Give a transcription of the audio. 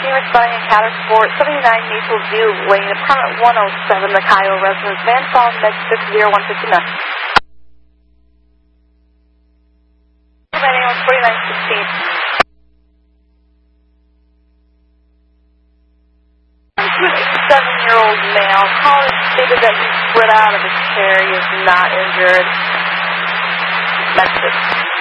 Speaking responding in Catersport, 79 Maple View Lane, apartment 107, the Kyle residence, man phone, med 60159. My name was 4916. An 87-year-old male calling stated that he slid out of his chair. He is not injured. That's it.